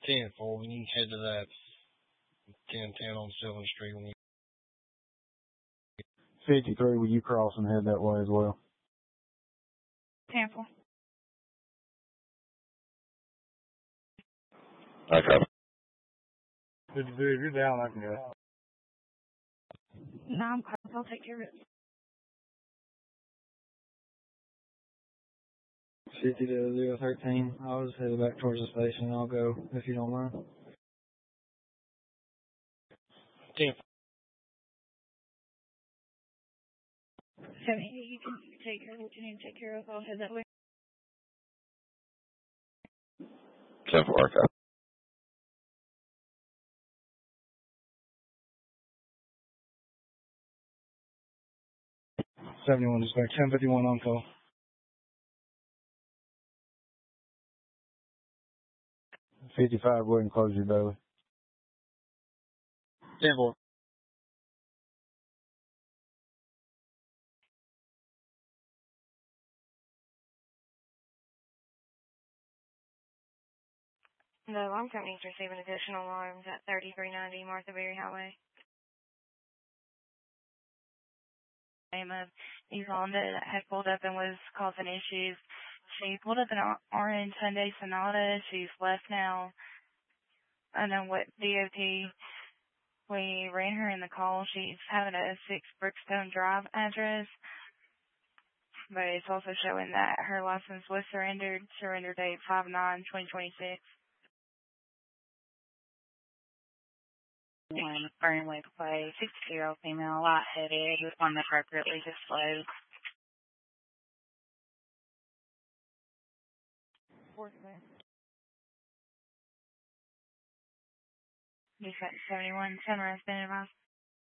10-4, when you head to that 1010 on 7th Street. When you 53, will you cross and head that way as well? 10-4. Okay. 53, if you're down, I can go. No, I'm close. I'll take care of it. 50 to 013. I'll just head back towards the station and I'll go, if you don't mind. 10. 70, you can take care of what you need to take care of. I'll head that way. 10-4, okay. '71 dispatch, 1051 on call. 55, go ahead and close your daily. 10-4. The alarm company's receiving additional alarms at 3390 Martha Berry Highway. Name of Yolanda that had pulled up and was causing issues. She pulled up an orange Hyundai Sonata. She's left now. I know what DOT. We ran her in the call. She's having a 6 Brookstone Drive address, but it's also showing that her license was surrendered. Surrender date 5/9/2026. When Fernwood Way, 60-year-old female, lightheaded, inappropriately disclosed. Dispatch 71, Sunrise, been advised.